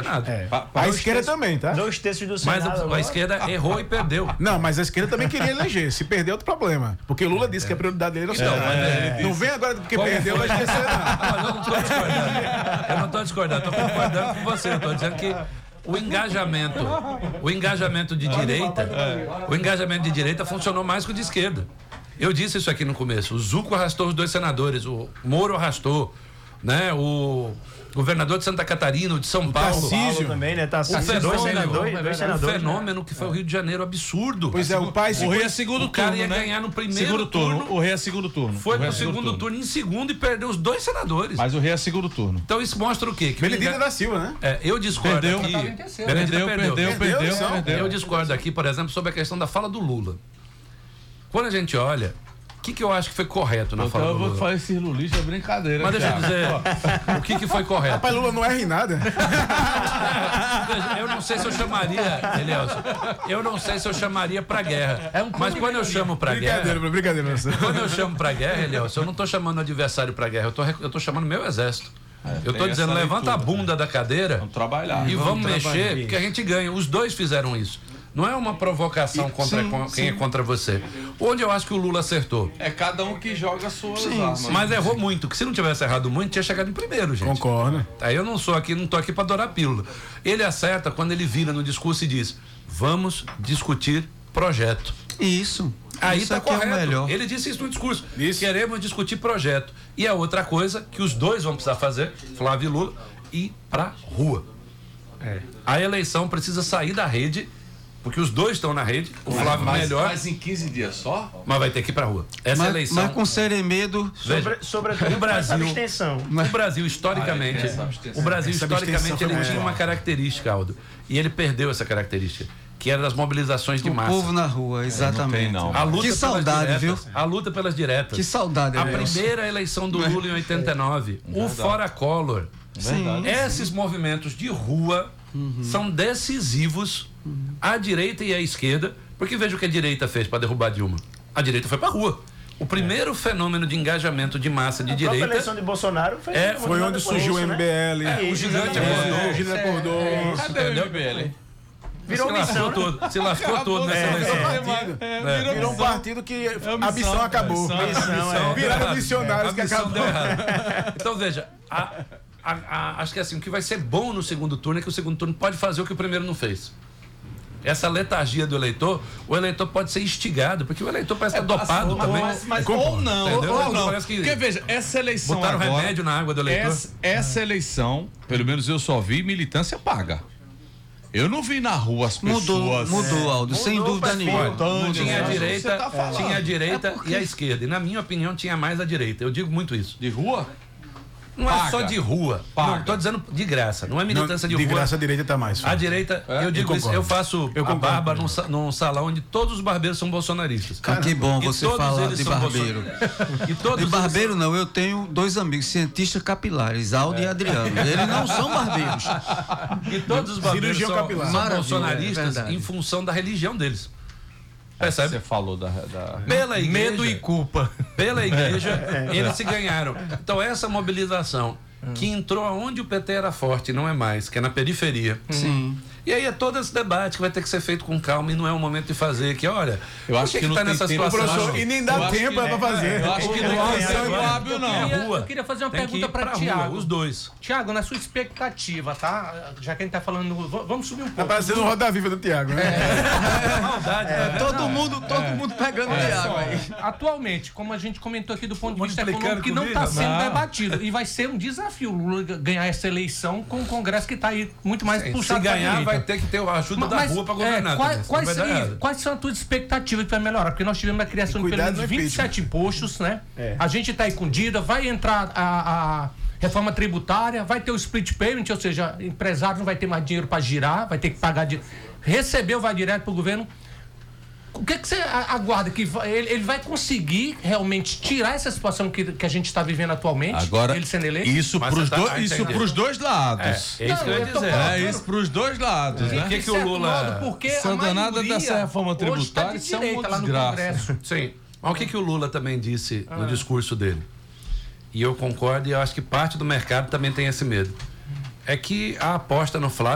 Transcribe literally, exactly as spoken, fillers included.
Senado. É. Pa, pa, a esquerda terços, também, tá? Dois terços do Senado. Mas a, a esquerda errou e perdeu. Não, mas a esquerda também queria eleger. Se perder, outro problema. Porque o Lula disse é. que a prioridade dele era o Senado. É. Não vem agora porque Como perdeu, vai esquecer, não. Eu não estou discordando. Eu não estou discordando, estou concordando com você. Eu estou dizendo que o engajamento, o engajamento de direita, é. o engajamento de direita funcionou mais que o de esquerda. Eu disse isso aqui no começo. O Zucco arrastou os dois senadores, o Moro arrastou, né? O governador de Santa Catarina, o de São Paulo. Paulo também, né? Tá o fenômeno, dois senadores, dois senadores, o fenômeno que foi o Rio de Janeiro absurdo. Pois é, o pai o rei é segundo o cara turno, ia né? ganhar no primeiro segundo turno. turno. O rei é segundo turno. Foi no segundo, segundo turno. turno em segundo e perdeu os dois senadores. Mas o rei é segundo turno. Então isso mostra o quê? Que Benedito enga... da Silva, né? É, eu discordo perdeu, aqui. Perdeu, perdeu, perdeu, perdeu, perdeu, perdeu. Eu discordo aqui, por exemplo, sobre a questão da fala do Lula. Quando a gente olha, o que, que eu acho que foi correto na então, fala do Lula? Eu vou fazer esse lulista é brincadeira. Mas deixa eu dizer, o que, que foi correto? Rapaz, Lula não erra em nada. Eu não sei se eu chamaria, Elielson, eu não sei se eu chamaria pra guerra. É um mas quando eu chamo pra brincadeira, guerra... Brincadeira, brincadeira. Quando eu chamo pra guerra, Elielson, eu não tô chamando o adversário pra guerra, eu tô, eu tô chamando meu exército. É, eu tô dizendo, levanta a bunda né? da cadeira vamos trabalhar, e vamos, vamos mexer, trabalhar. porque a gente ganha. Os dois fizeram isso. Não é uma provocação e, contra sim, quem sim. é contra você. Onde eu acho que o Lula acertou? É cada um que joga as suas sim, armas. Sim. Mas errou muito, que se não tivesse errado muito, tinha chegado em primeiro, gente. Concordo. Aí eu não sou aqui, não tô aqui para adorar pílula. Ele acerta quando ele vira no discurso e diz: vamos discutir projeto. Isso. Aí isso tá correto. É melhor. Ele disse isso no discurso. Isso. Queremos discutir projeto. E a outra coisa que os dois vão precisar fazer, Flávio e Lula, ir pra rua. É. A eleição precisa sair da rede. Porque os dois estão na rede, o mas, Flávio mas, melhor. Mas em quinze dias só? Mas vai ter que ir pra rua. Essa mas, eleição. Mas com Seremedo. Sobre, sobre o Brasil. Abstenção. O Brasil, historicamente. O Brasil, essa historicamente, ele tinha uma característica, Aldo. E ele perdeu essa característica. Que era das mobilizações de o massa. O povo na rua, exatamente. É, não tem, não. A luta que saudade, diretas, viu? A luta pelas diretas. Que saudade, A Deus. primeira eleição do Lula em oitenta e nove. É. O Fora Collor. Sim. Esses movimentos de rua uhum. são decisivos uhum. à direita e à esquerda, porque veja o que a direita fez para derrubar Dilma. A direita foi para rua. O primeiro é. fenômeno de engajamento de massa de a direita. A eleição de Bolsonaro foi, é, foi onde surgiu o M B L. Né? É, o gigante acordou. É, o gigante acordou. É, cadê o M B L? Virou se missão, lascou né? todo, se lascou todo nessa é, eleição. É, partido. É, virou, é. virou um partido que é a missão acabou. Missão, a missão, é. Viraram missionários que acabou. Deu errado. Então veja, a, a, a, acho que assim, o que vai ser bom no segundo turno é que o segundo turno pode fazer o que o primeiro não fez. Essa letargia do eleitor, o eleitor pode ser instigado, porque o eleitor parece estar é, dopado assim, também. Mas, mas ou não, entendeu? ou não. Parece que porque veja, essa eleição botaram agora, remédio na água do eleitor. Essa, essa eleição, pelo menos eu só vi militância paga. Eu não vi na rua as pessoas. Mudou, mudou, Aldo, é, sem dúvida nenhuma. Tinha a direita, tá tinha a direita é porque... e a esquerda. E na minha opinião tinha mais a direita. Eu digo muito isso. De rua? Não Paga. é só de rua. Paga. Não, tô dizendo de graça. Não é militância não, de, de rua. De graça a direita tá mais. A direita, é? eu digo eu isso, eu faço eu a barba num, num salão onde todos os barbeiros são bolsonaristas. Ah, que bom você falar de barbeiro. E todos de barbeiro são... não, eu tenho dois amigos, cientistas capilares, Aldo é. e Adriano. Eles não são barbeiros. E todos os barbeiros são, são bolsonaristas é em função da religião deles. Percebe? Você falou da, da... Pela igreja, medo e culpa. Pela igreja, eles se ganharam. Então essa mobilização que entrou onde o P T era forte, não é mais, que é na periferia. Sim. E aí é todo esse debate que vai ter que ser feito com calma e não é o momento de fazer, que olha, eu acho que, que, que tá nessa situação. Professor, e nem dá tempo é, pra fazer. Eu acho que não é Fábio, não. Eu, eu queria fazer uma tem pergunta para pra Tiago. Rua, os dois. Tiago, na sua expectativa, tá? Já que a gente tá falando, vamos subir um pouco. Tá parecendo um Roda Viva do Tiago, né? É, maldade, é, né? Todo mundo, todo é. mundo pegando o é. Tiago aí. Atualmente, como a gente comentou aqui do ponto de vista econômico, que não está sendo não. debatido. E vai ser um desafio o Lula ganhar essa eleição com o Congresso que está aí muito mais Sim, puxado. Se ganhar, vai ter que ter a ajuda mas, da rua para governar. É, quais, quais, sim, quais são as tuas expectativas para melhorar? Porque nós tivemos a criação de pelo menos vinte e sete impostos, né? É. A gente está aí com dívida, vai entrar a, a reforma tributária, vai ter o split payment, ou seja, empresário não vai ter mais dinheiro para girar, vai ter que pagar de recebeu, vai direto para o governo. O que, que você aguarda? Que ele, ele vai conseguir realmente tirar essa situação que, que a gente está vivendo atualmente? Agora, ele sendo eleito? Isso para os do, dois lados. É, é isso não, que eu ia dizer. É isso para os dois lados, é. né? O que, que o Lula... Porque São danada dessa reforma tributária, tá de isso é uma lá no desgraça. Sim. Mas o que, que o Lula também disse ah. no discurso dele? E eu concordo e eu acho que parte do mercado também tem esse medo. É que a aposta no Flávio